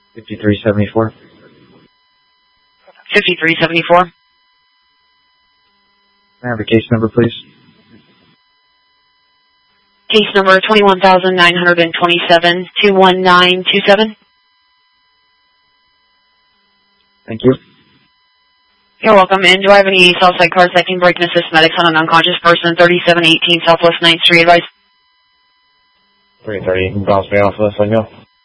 5374. 5374. May I have a case number, please? Case number 21,927, 21927. Thank you. You're welcome. And do I have any Southside cars that can break and assist medics on an unconscious person, 3718 Southwest 9th Street, advice? 330, you can bounce me off this, I know.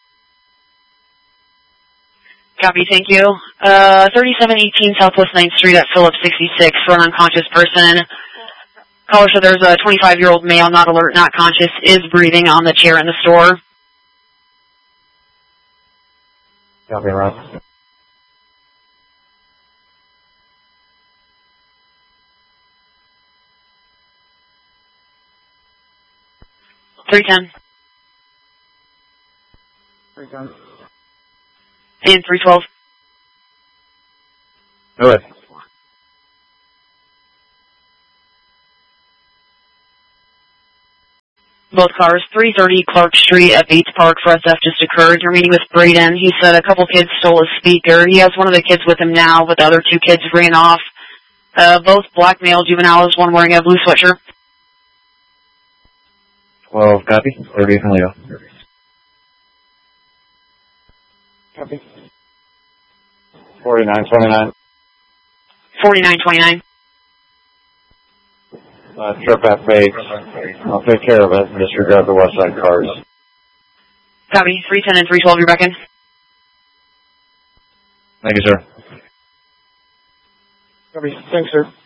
Copy, thank you. 3718 Southwest 9th Street at Phillips 66 for an unconscious person. Caller said there's a 25-year-old male, not alert, not conscious, is breathing on the chair in the store. Copy, Ron. $310. 310. And $312. Go ahead. Both cars, 330 Clark Street at Bates Park for a theft just occurred. You're meeting with Braden. He said a couple kids stole his speaker. He has one of the kids with him now, but the other two kids ran off. Both black male juveniles, one wearing a blue sweatshirt. 12, copy. 30 from Leo. Copy. 4929. 4929. Trip at Bates. I'll take care of it. Disregard the west side cars. Copy. 310 and 312, you're back in. Thank you, sir. Copy. Thanks, sir.